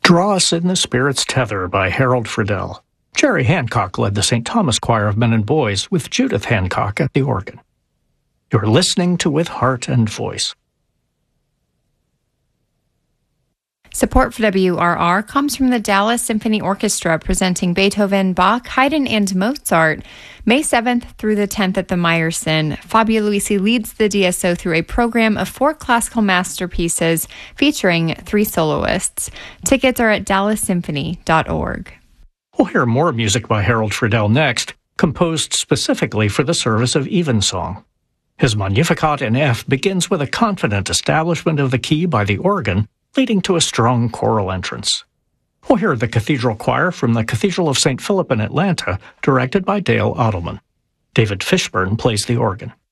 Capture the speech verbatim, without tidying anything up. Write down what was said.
Draw Us in the Spirit's Tether by Harold Friedel. Jerry Hancock led the Saint Thomas Choir of Men and Boys with Judith Hancock at the organ. You're listening to With Heart and Voice. Support for W R R comes from the Dallas Symphony Orchestra presenting Beethoven, Bach, Haydn, and Mozart. May seventh through the tenth at the Meyerson. Fabio Luisi leads the D S O through a program of four classical masterpieces featuring three soloists. Tickets are at dallas symphony dot org. We'll hear more music by Harold Friedel next, composed specifically for the service of Evensong. His Magnificat in F begins with a confident establishment of the key by the organ, leading to a strong choral entrance. We'll hear the Cathedral Choir from the Cathedral of Saint Philip in Atlanta, directed by Dale Ottelman. David Fishburne plays the organ.